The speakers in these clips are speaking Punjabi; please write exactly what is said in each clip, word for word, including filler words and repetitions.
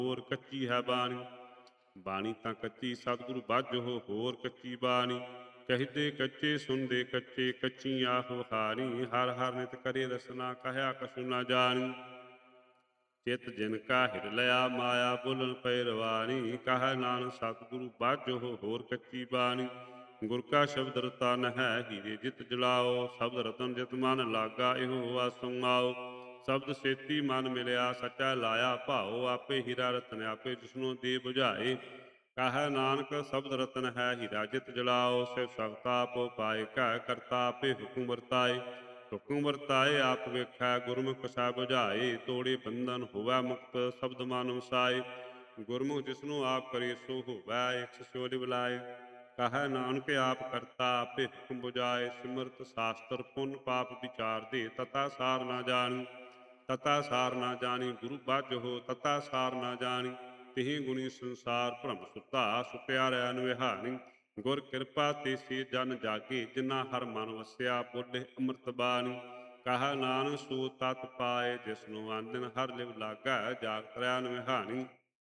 ਹੋਰ ਕੱਚੀ ਹੈ ਬਾਣੀ। ਬਾਣੀ ਤਾਂ ਕੱਚੀ ਸਤਿਗੁਰੂ ਬਾਝੋ ਹੋਰ ਕੱਚੀ ਬਾਣੀ। ਕਹੀਦੇ ਕੱਚੇ ਸੁਣਦੇ ਕੱਚੇ ਕੱਚੀ ਆਹੋ ਹਾਰੀ। ਹਰ ਹਰ ਨਿਤ ਕਰੇ ਰਸਨਾ ਕਹਿਆ ਕਛੁ ਨਾ ਜਾਣੀ। ਚਿਤ ਜਿਨ ਕਾ ਹਿਰ ਲਿਆ ਮਾਇਆ ਬੋਲਣ ਪੈ ਰਵਾਣੀ। ਕਹੈ ਨਾਨਕ ਸਤਿਗੁਰੂ ਬਾਝੋ ਹੋਰ ਕੱਚੀ ਬਾਣੀ। ਗੁਰ ਕਾ ਸ਼ਬਦ ਰਤਨ ਹੈ ਹੀਰੇ ਜਿਤ ਜਲਾਓ। ਸ਼ਬਦ ਰਤਨ ਜਿਤ ਮਨ ਲਾਗਾ ਇਹੋ ਆਸਮਾਓ। ਸ਼ਬਦ ਸੇਤੀ ਮਨ ਮਿਲਿਆ ਸਚਾ ਲਾਇਆ ਭਾਓ। ਆਪੇ ਹੀਰਾ ਰਤਨ ਆਪੇ ਜਿਸਨੂੰ ਦੇ ਬੁਝਾਏ। ਕਹੈ ਨਾਨਕ ਸ਼ਬਦ ਰਤਨ ਹੈ ਹੀਰਾ ਜਿਤ ਜਲਾਓ। ਸਿਵ ਸਖਤਾ ਆਪੋ ਪਾਏ ਕੈ ਕਰਤਾ ਆਪੇ ਹੁਕਮ ਵਰਤਾਏ। ਹੁਕਮ ਵਰਤਾਏ ਆਪ ਵੇਖੈ ਗੁਰਮੁਖ ਸੈ ਬੁਝਾਏ। ਤੋੜੇ ਬੰਧਨ ਹੋਵੈ ਮੁਕਤ ਸ਼ਬਦ ਮਨ ਵਸਾਏ। ਗੁਰਮੁਖ ਜਿਸਨੂੰ ਆਪ ਕਰੇ ਸੋ ਹੋਵੈ ਇਕ ਸਿਉ ਲਿਵਲਾਏ। ਕਹੈ ਨਾਨਕ ਆਪ ਕਰਤਾ ਆਪੇ ਹੁਕਮ ਬੁਝਾਏ। ਸਿਮਰਤ ਸਾਸਤਰ ਪੁੰਨ ਪਾਪ ਵਿਚਾਰਦੇ ਤਤਾ ਸਾਰ ਨਾ ਜਾਣੀ। ਤਤਾ ਸਾਰ ਨਾ ਜਾਣੀ ਗੁਰੂ ਬਾਝੋ ਤਤਾ ਸਾਰ ਨਾ ਜਾਣੀ। ਤਿਹੀ ਗੁਣੀ ਸੰਸਾਰ ਭ੍ਰਮ ਸੁੱਤਾ ਸੁਪਿਆ ਰਹਿ ਨਿਵਹਾਣੀ। ਗੁਰ ਕਿਰਪਾ ਤੇ ਸੇ ਜਨ ਜਾਗੇ ਜਿਨਾ ਹਰ ਮਨ ਵਸਿਆ। ਬੋਲੇ ਅੰਮ੍ਰਿਤ ਬਾਣੀ। ਕਹੈ ਨਾਨਕ ਸੋ ਤਤ ਪਾਏ ਜਿਸਨੂੰ ਆਨੰਦਿ ਹਰ ਲਿਵ ਲਾਗੈ। ਜਾਗਤ ਰਹਿ ਨਿਵਹਾਣੀ।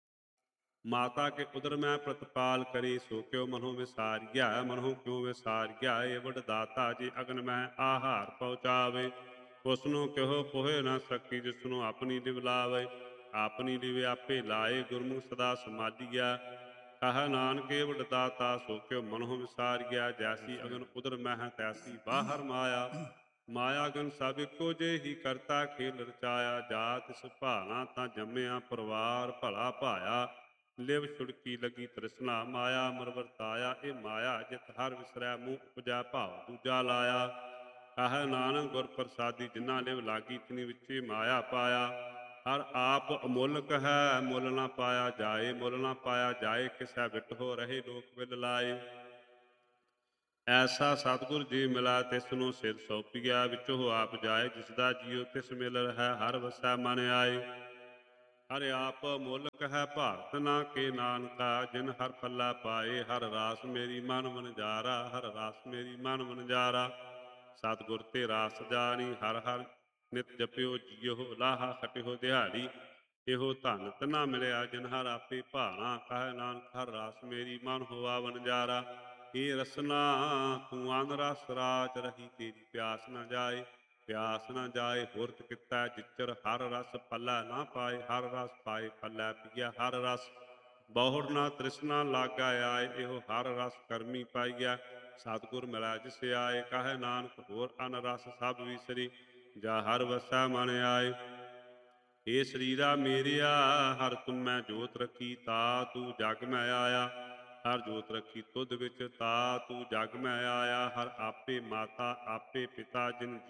ਮਾਤਾ ਕੇ ਉਦਰ ਮੈਂ ਪ੍ਰਤਪਾਲ ਕਰੀ। ਸੋ ਕਿਉ ਮਨੋ ਵਿਸਾਰਿਆ ਮਨੋ ਕਿਉ ਵਿਸਾਰਿਆ। ਏ ਵਡ ਦਾਤਾ ਜੇ ਅਗਨ ਮੈਂ ਆਹਾਰ ਪਹੁੰਚਾਵੇ। ਉਸਨੂੰ ਕਿਹੋ ਪੋਹਿ ਨਾ ਸਕੀ ਜਿਸਨੂੰ ਆਪਣੀ ਲਿਵ ਲਾਵੇ। ਆਪਣੀ ਲਿਵ ਆਪੇ ਲਾਏ ਗੁਰਮੁਖ ਸਦਾ ਸਮਾਲੀਆ। ਕਹੈ ਨਾਨਕ ਏ ਵਡ ਦਾਤਾ ਸੋ ਕਿਉ ਮਨੋ ਵਿਸਾਰਿਆ। ਜੈਸੀ ਅਗਨ ਉਦਰ ਮਹਿ ਤੈਸੀ ਬਾਹਰ ਮਾਇਆ। ਮਾਇਆ ਅਗਨ ਸਭ ਇੱਕੋ ਜਿਹੀ ਕਰਤਾ ਖੇਲ ਰਚਾਇਆ। ਜਾ ਤਿਸ ਭਾਣਾ ਤਾਂ ਜੰਮਿਆ ਪਰਿਵਾਰ ਭਲਾ ਭਾਇਆ। ਲਿਵ ਛੁੜਕੀ ਲੱਗੀ ਤ੍ਰਿਸ਼ਨਾ ਮਾਇਆ ਅਮਰ ਵਰਤਾਇਆ। ਇਹ ਮਾਇਆ ਜਿਤ ਹਰ ਵਿਸਰੈ ਮੂੰਹ ਉਪਜੈ ਭਾਵ ਦੂਜਾ ਲਾਇਆ। ਕਹੈ ਨਾਨਕ ਗੁਰ ਪ੍ਰਸਾਦੀ ਜਿਨ੍ਹਾਂ ਲਿਵ ਲਾਗੀ ਤਿਨੀ ਵਿੱਚੇ ਮਾਇਆ ਪਾਇਆ। ਹਰ ਆਪ ਅਮੁੱਲਕ ਹੈ ਮੁੱਲ ਨਾ ਪਾਇਆ ਜਾਏ। ਮੁੱਲ ਨਾ ਪਾਇਆ ਜਾਏ ਕਿਸੈ ਬਿਟਹੁ ਰਹੇ ਲੋਕ ਵਿਲ ਲਾਏ। ਐਸਾ ਸਤਿਗੁਰ ਜੀ ਮਿਲਾ ਤਿਸ ਨੂੰ ਸਿਰ ਸੌਂਪੀਆ। ਵਿੱਚੋਂ ਆਪ ਜਾਏ ਜਿਸਦਾ ਜੀਉ ਤਿਸ ਮਿਲ ਹੈ ਹਰ ਵਸੈ ਮਨ ਆਏ। ਹਰ ਆਪ ਅਮੁੱਲਕ ਹੈ ਭਾਰਤ ਨਾ ਕੇ ਨਾਨਕਾ। ਜਿਨ ਹਰ ਪੱਲਾ ਪਾਏ ਹਰ ਰਾਸ ਮੇਰੀ ਮਨ ਵਣਜਾਰਾ। ਹਰ ਰਾਸ ਮੇਰੀ ਮਨ ਵਣਜਾਰਾ। ਸਤਿਗੁਰ ਤੇ ਰਾਸ ਜਾਣੀ ਹਰ ਹਰ ਨਿਤ ਜਪਿਓ ਜੀਓ। ਲਾਹਾ ਖਟਿਓ ਦਿਹਾੜੀ ਇਹੋ ਧਨ ਤਨਾ ਮਿਲਿਆ ਜਿਨ ਹਰ ਆਪੇ ਭਾਣਾ। ਕਹੈ ਨਾਨਕ ਹਰ ਰਾਸ ਮੇਰੀ ਮਨ ਹੋਆ ਵਣਜਾਰਾ। ਏ ਰਸਨਾ ਤੂੰ ਅਨ ਰਸ ਰਾਚ ਰਹੀ ਤੇਰੀ ਪਿਆਸ ਨਾ ਜਾਏ। ਪਿਆਸ ਨਾ ਜਾਏ ਹੁਰਤ ਕੀਤਾ ਜਿਚਰ ਹਰ ਰਸ ਪੱਲੇ ਨਾ ਪਾਏ। ਹਰ ਰਸ ਪਾਏ ਪੱਲੇ ਪੀਆ ਹਰ ਰਸ ਬਹੁੜ ਨਾ ਤ੍ਰਿਸ਼ਨਾ ਲਾਗਾ ਆਏ। ਇਹੋ ਹਰ ਰਸ ਕਰਮੀ ਪਾਈਆ। ਸਤਿਗੁਰ ਮਿਲੈ ਜਿਸ ਆਏ। ਕਹੈ ਨਾਨਕ ਹੋਰ ਅਨ ਰਸ ਸਭ ਵਿਸਰੀ ਜਾ ਹਰ ਵਸੈ ਮਨ ਆਏ। ਏ ਸਰੀਰਾ ਮੇਰਿਆ ਹਰ ਤੁਮ ਮੈਂ ਜੋਤ ਰੱਖੀ ਤਾ ਤੂੰ ਜਗ ਮੈਂ ਆਇਆ। ਹਰ ਜੋਤ ਰੱਖੀ ਤੁਧ ਵਿੱਚ ਤਾ ਤੂੰ ਜਗ ਮੈਂ ਆਇਆ। ਹਰ ਆਪੇ ਮਾਤਾ ਆਪੇ ਪਿਤਾ ਜਿਨ